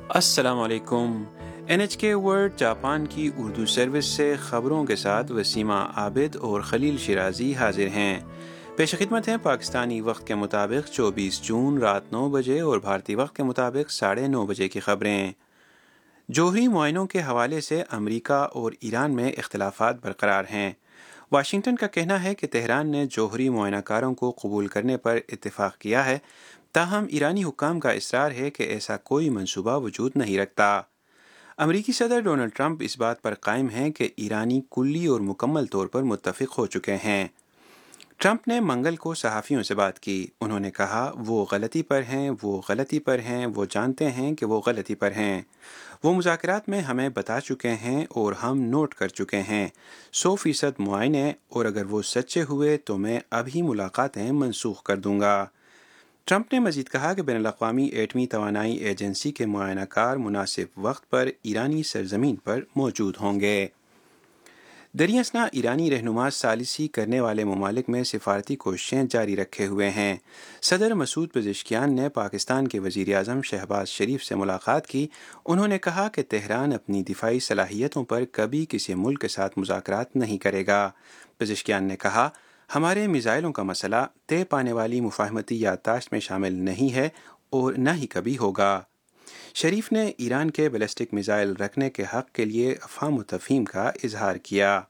السلام علیکم۔ NHK world Japan کی اردو سروس سے خبروں کے ساتھ وسیمہ عابد اور خلیل شیرازی حاضر ہیں۔ پیش خدمت ہیں پاکستانی وقت کے مطابق 24 جون رات 9 بجے اور بھارتی وقت کے مطابق 9:30 بجے کی خبریں۔ جوہری معائنوں کے حوالے سے امریکہ اور ایران میں اختلافات برقرار ہیں۔ واشنگٹن کا کہنا ہے کہ تہران نے جوہری معائنہ کاروں کو قبول کرنے پر اتفاق کیا ہے، تاہم ایرانی حکام کا اصرار ہے کہ ایسا کوئی منصوبہ وجود نہیں رکھتا۔ امریکی صدر ڈونلڈ ٹرمپ اس بات پر قائم ہیں کہ ایرانی کلی اور مکمل طور پر متفق ہو چکے ہیں۔ ٹرمپ نے منگل کو صحافیوں سے بات کی۔ انہوں نے کہا، وہ غلطی پر ہیں، وہ غلطی پر ہیں، وہ جانتے ہیں کہ وہ غلطی پر ہیں۔ وہ مذاکرات میں ہمیں بتا چکے ہیں اور ہم نوٹ کر چکے ہیں 100% معائنے، اور اگر وہ سچے ہوئے تو میں ابھی ملاقاتیں منسوخ کر دوں گا۔ ٹرمپ نے مزید کہا کہ بین الاقوامی ایٹمی توانائی ایجنسی کے معائنہ کار مناسب وقت پر ایرانی سرزمین پر موجود ہوں گے۔ دریں اثنا ایرانی رہنما ثالثی کرنے والے ممالک میں سفارتی کوششیں جاری رکھے ہوئے ہیں۔ صدر مسعود پزشکیان نے پاکستان کے وزیر اعظم شہباز شریف سے ملاقات کی۔ انہوں نے کہا کہ تہران اپنی دفاعی صلاحیتوں پر کبھی کسی ملک کے ساتھ مذاکرات نہیں کرے گا۔ پزشکیان نے کہا، ہمارے میزائلوں کا مسئلہ طے پانے والی مفاہمتی یادداشت میں شامل نہیں ہے اور نہ ہی کبھی ہوگا۔ شریف نے ایران کے بیلسٹک میزائل رکھنے کے حق کے لیے افہام و تفہیم کا اظہار کیا۔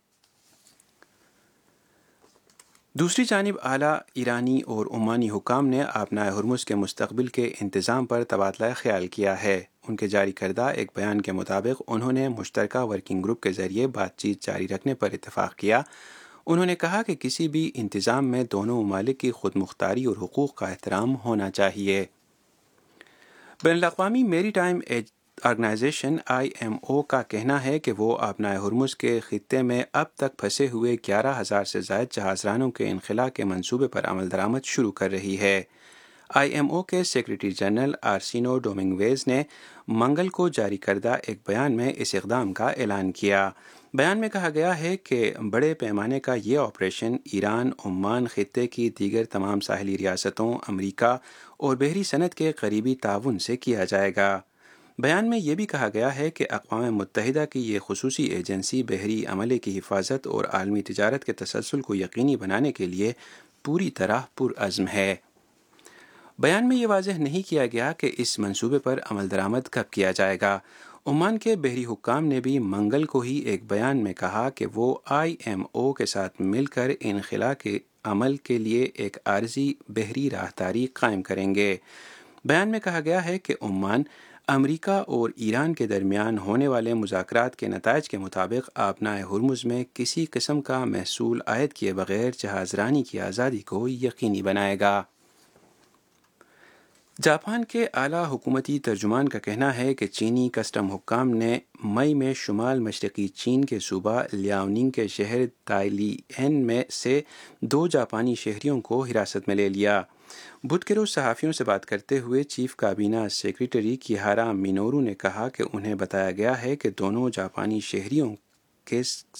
دوسری جانب اعلیٰ ایرانی اور عمانی حکام نے آبنائے ہرمز کے مستقبل کے انتظام پر تبادلہ خیال کیا ہے۔ ان کے جاری کردہ ایک بیان کے مطابق انہوں نے مشترکہ ورکنگ گروپ کے ذریعے بات چیت جاری رکھنے پر اتفاق کیا۔ انہوں نے کہا کہ کسی بھی انتظام میں دونوں ممالک کی خود مختاری اور حقوق کا احترام ہونا چاہیے۔ بین الاقوامی میری ٹائم آرگنائزیشن IMO کا کہنا ہے کہ وہ آبنائے ہرمز کے خطے میں اب تک پھنسے ہوئے 11,000 سے زائد جہاز رانوں کے انخلاء کے منصوبے پر عمل درآمد شروع کر رہی ہے۔ IMO کے سیکریٹری جنرل آرسینو ڈومنگویز نے منگل کو جاری کردہ ایک بیان میں اس اقدام کا اعلان کیا۔ بیان میں کہا گیا ہے کہ بڑے پیمانے کا یہ آپریشن ایران، عمان، خطے کی دیگر تمام ساحلی ریاستوں، امریکہ اور بحری صنعت کے قریبی تعاون سے کیا جائے گا۔ بیان میں یہ بھی کہا گیا ہے کہ اقوام متحدہ کی یہ خصوصی ایجنسی بحری عملے کی حفاظت اور عالمی تجارت کے تسلسل کو یقینی بنانے کے لیے پوری طرح پرعزم ہے۔ بیان میں یہ واضح نہیں کیا گیا کہ اس منصوبے پر عمل درآمد کب کیا جائے گا۔ عمان کے بحری حکام نے بھی منگل کو ہی ایک بیان میں کہا کہ وہ IMO کے ساتھ مل کر انخلاء کے عمل کے لیے ایک عارضی بحری راہداری قائم کریں گے۔ بیان میں کہا گیا ہے کہ عمان، امریکہ اور ایران کے درمیان ہونے والے مذاکرات کے نتائج کے مطابق آبنائے ہرمز میں کسی قسم کا محصول عائد کیے بغیر جہاز رانی کی آزادی کو یقینی بنائے گا۔ جاپان کے اعلیٰ حکومتی ترجمان کا کہنا ہے کہ چینی کسٹم حکام نے مئی میں شمال مشرقی چین کے صوبہ لیاوننگ کے شہر تائلین میں سے 2 جاپانی شہریوں کو حراست میں لے لیا۔ بدھ کے روز صحافیوں سے بات کرتے ہوئے چیف کابینہ سیکریٹری کیہارا مینورو نے کہا کہ انہیں بتایا گیا ہے کہ دونوں جاپانی شہریوں کے